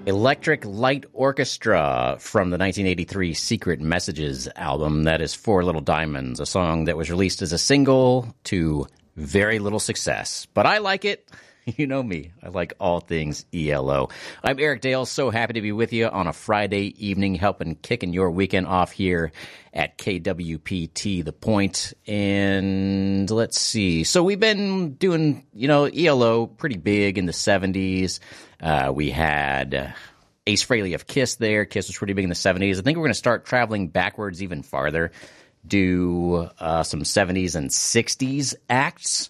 Electric Light Orchestra from the 1983 Secret Messages album. That is Four Little Diamonds, a song that was released as a single to very little success. But I like it. You know me. I like all things ELO. I'm Eric Dale. So happy to be with you on a Friday evening, helping kicking your weekend off here at KWPT The Point. And let's see. So we've been doing, ELO pretty big in the 70s. We had Ace Frehley of Kiss there. Kiss was pretty big in the 70s. I think we're going to start traveling backwards even farther, do some 70s and 60s acts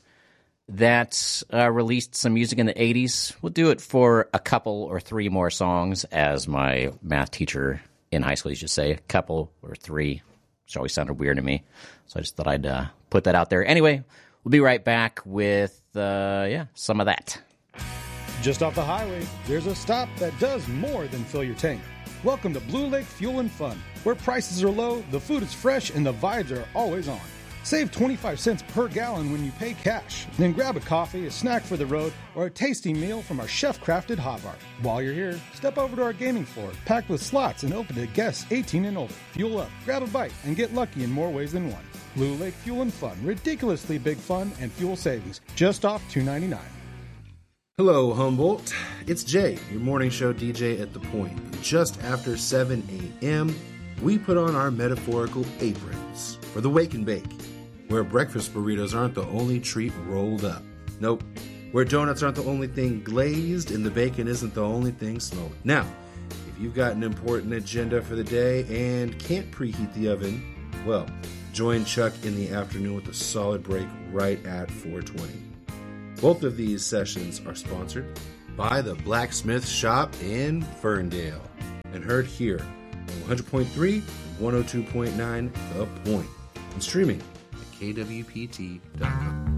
that released some music in the 80s. We'll do it for a couple or three more songs, as my math teacher in high school used to say, a couple or three. Which always sounded weird to me, so I just thought I'd put that out there. Anyway, we'll be right back with, some of that. Just off the highway, there's a stop that does more than fill your tank. Welcome to Blue Lake Fuel and Fun, where prices are low, the food is fresh, and the vibes are always on. Save 25 cents per gallon when you pay cash. Then grab a coffee, a snack for the road, or a tasty meal from our chef-crafted hot bar. While you're here, step over to our gaming floor, packed with slots and open to guests 18 and older. Fuel up, grab a bite, and get lucky in more ways than one. Blue Lake Fuel and Fun. Ridiculously big fun and fuel savings. Just off $2.99. Hello, Humboldt. It's Jay, your morning show DJ at The Point. Just after 7 a.m., we put on our metaphorical aprons for the Wake and Bake, where breakfast burritos aren't the only treat rolled up. Nope. Where donuts aren't the only thing glazed and the bacon isn't the only thing snowing. Now, if you've got an important agenda for the day and can't preheat the oven, well, join Chuck in the afternoon with a solid break right at 4:20. Both of these sessions are sponsored by the Blacksmith Shop in Ferndale and heard here on 100.3 and 102.9 The Point and streaming KWPT.com.